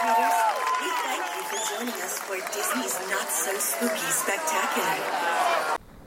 trick-or-treaters. We thank you for joining us for Disney's Not So Spooky Spectacular.